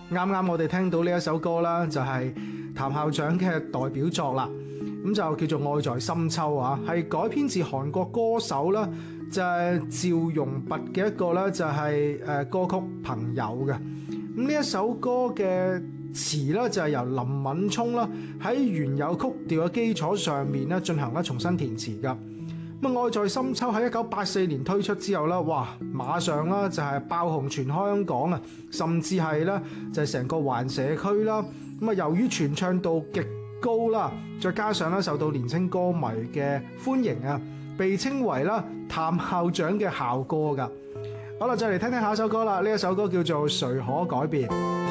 啱啱我哋聽到呢一首歌啦，就係譚校長嘅代表作啦，咁就叫做《愛在深秋》啊，係改編自韓國歌手啦，就係趙容弼嘅一個咧，就係歌曲《朋友》嘅。咁呢一首歌嘅詞咧就係由林敏聰啦喺原有曲調嘅基礎上面咧進行咧重新填詞噶。咁《愛在深秋》喺1984年推出之後啦，哇，馬上啦就係爆紅全香港啊，甚至係咧就係成個環社區啦。咁啊，由於傳唱度極高啦，再加上咧受到年輕歌迷嘅歡迎啊，被稱為啦譚校長嘅校歌噶。好啦，再嚟聽聽下一首歌啦，呢一首歌叫做《誰可改變》。